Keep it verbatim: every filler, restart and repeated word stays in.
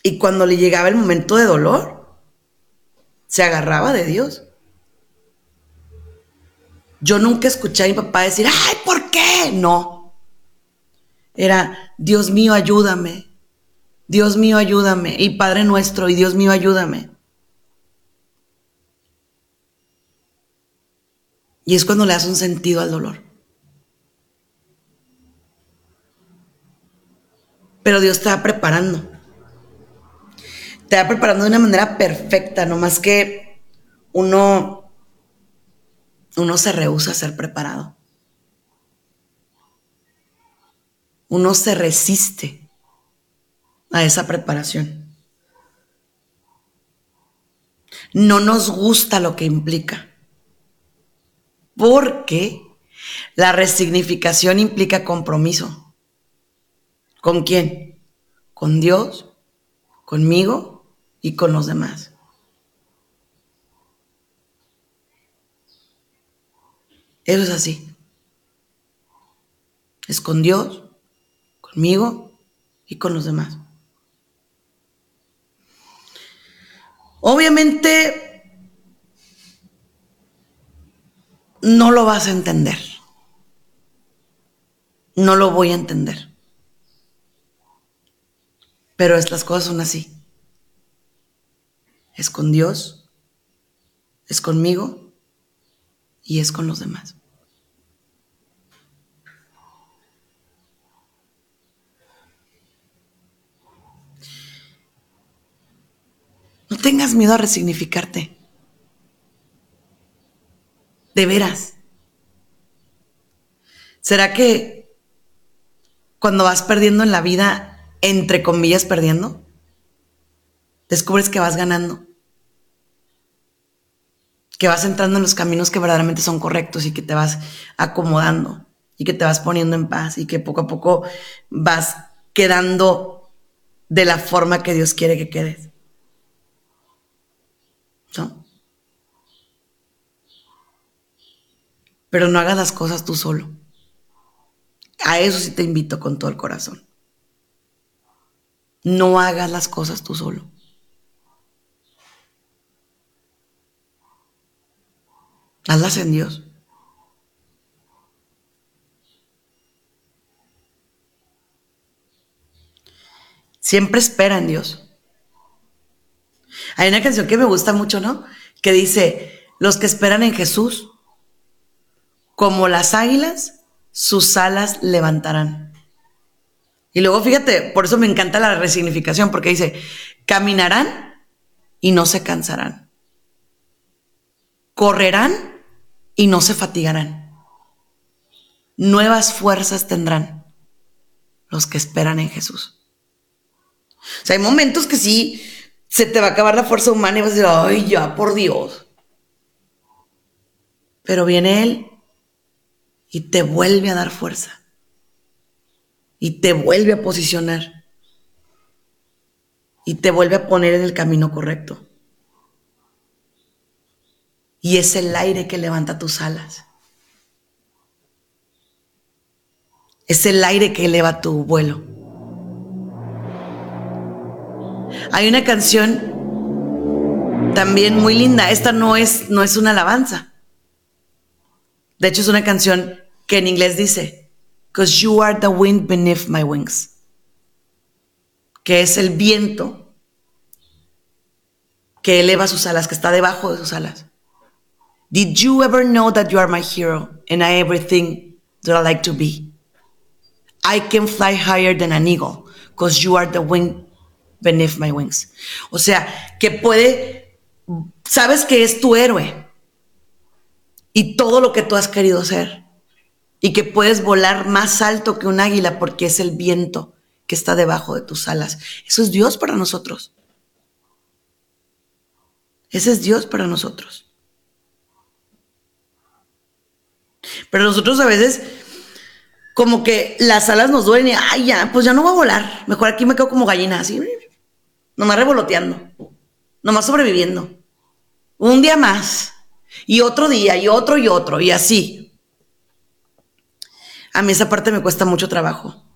Y cuando le llegaba el momento de dolor, se agarraba de Dios. Yo nunca escuché a mi papá decir, ¡ay, ¿por qué? No. Era, Dios mío, ayúdame. Dios mío, ayúdame. Y Padre nuestro, y Dios mío, ayúdame. Y es cuando le das un sentido al dolor. Pero Dios te va preparando. Te va preparando de una manera perfecta, nomás que uno, uno se rehúsa a ser preparado. Uno se resiste a esa preparación. No nos gusta lo que implica. Porque la resignificación implica compromiso. ¿Con quién? Con Dios, conmigo y con los demás. Eso es así. Es con Dios, conmigo y con los demás. Obviamente no lo vas a entender. No lo voy a entender. Pero estas cosas son así. Es con Dios, es conmigo y es con los demás. No tengas miedo a resignificarte. De veras. ¿Será que cuando vas perdiendo en la vida, entre comillas perdiendo, descubres que vas ganando? Que vas entrando en los caminos que verdaderamente son correctos y que te vas acomodando y que te vas poniendo en paz y que poco a poco vas quedando de la forma que Dios quiere que quedes. ¿No? Pero no hagas las cosas tú solo. A eso sí te invito con todo el corazón. No hagas las cosas tú solo. Hazlas en Dios. Siempre espera en Dios. Hay una canción que me gusta mucho, ¿no? Que dice, los que esperan en Jesús, como las águilas, sus alas levantarán. Y luego fíjate, por eso me encanta la resignificación, porque dice, caminarán y no se cansarán. Correrán y no se fatigarán. Nuevas fuerzas tendrán los que esperan en Jesús. O sea, hay momentos que sí se te va a acabar la fuerza humana y vas a decir, ay, ya, por Dios. Pero viene Él y te vuelve a dar fuerza. Y te vuelve a posicionar. Y te vuelve a poner en el camino correcto. Y es el aire que levanta tus alas. Es el aire que eleva tu vuelo. Hay una canción también muy linda. Esta no es, no es una alabanza. De hecho, es una canción que en inglés dice, "'Cause you are the wind beneath my wings", que es el viento que eleva sus alas, que está debajo de sus alas. Did you ever know that you are my hero and I everything that I like to be? I can fly higher than an eagle, because you are the wind beneath my wings. O sea, que puede, sabes que es tu héroe y todo lo que tú has querido ser. Y que puedes volar más alto que un águila porque es el viento que está debajo de tus alas. Eso es Dios para nosotros. Ese es Dios para nosotros. Pero nosotros a veces como que las alas nos duelen y, ay, ya, pues ya no voy a volar. Mejor aquí me quedo como gallina, así, nomás revoloteando, nomás sobreviviendo. Un día más, y otro día, y otro, y otro, y así. A mí esa parte me cuesta mucho trabajo.